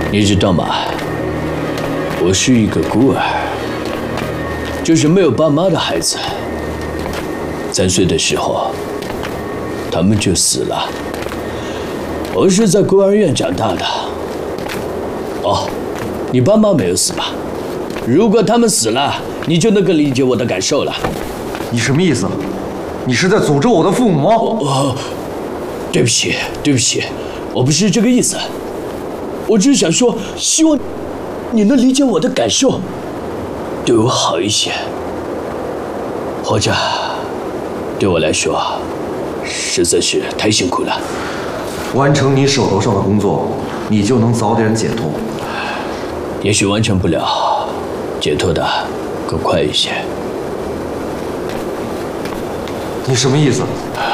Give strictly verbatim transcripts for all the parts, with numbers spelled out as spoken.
你知道吗？我是一个孤儿，就是没有爸妈的孩子。三岁的时候，他们就死了。我是在孤儿院长大的。哦，你爸妈没有死吧？如果他们死了，你就能够理解我的感受了。 你什么意思？你是在诅咒我的父母？ 哦，对不起，对不起，我不是这个意思。我只是想说，希望你能理解我的感受，对我好一些。或者，对我来说，实在是太辛苦了。 完成你手头上的工作，你就能早点解脱。 也许完成不了，解脱的更快一些。 你什么意思？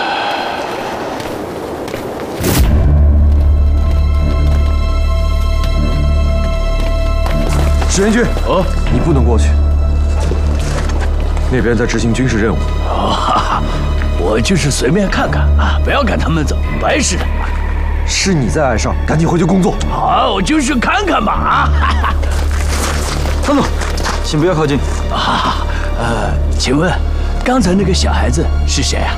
石元军， 哦， 你不能过去，那边在执行军事任务。 哦，哈哈，我就是随便看看啊，不要赶他们走，白事的。 是你在岸上，赶紧回去工作。 好，我就是看看嘛啊！哈哈。 等等，请不要靠近。 啊，呃，请问刚才那个小孩子是谁啊？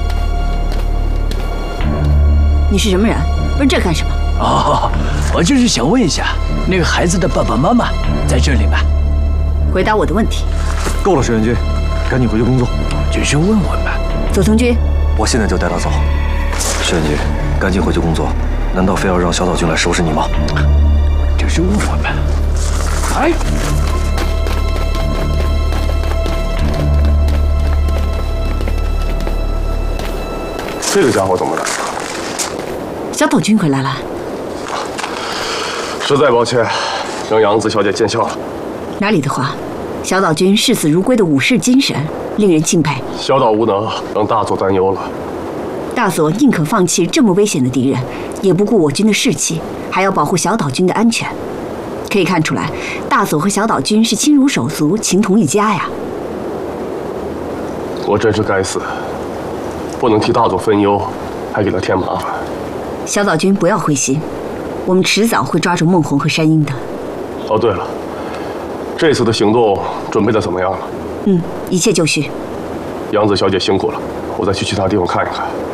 你是什么人？问这干什么？ 哦，我就是想问一下，那个孩子的爸爸妈妈在这里吗？ 回答我的问题。 够了，石元军，赶紧回去工作。 只是问问嘛。 佐藤君， 我现在就带他走。石元军，赶紧回去工作。难道非要让小岛君来收拾你吗？ 只是问问嘛。哎。 这个家伙怎么来了？ 小岛君回来了。 实在抱歉，让杨子小姐见笑了。 哪里的话，小岛君视死如归的武士精神令人敬佩。 小岛无能，让大佐担忧了。 大佐宁可放弃这么危险的敌人，也不顾我军的士气，还要保护小岛君的安全。可以看出来，大佐和小岛君是亲如手足，情同一家呀。 我真是该死，不能替大佐分忧，还给他添麻烦。 小岛君不要灰心，我们迟早会抓住孟红和山鹰的。 哦，对了，这次的行动准备的怎么样了？ 嗯，一切就绪。 杨子小姐辛苦了，我再去其他地方看一看。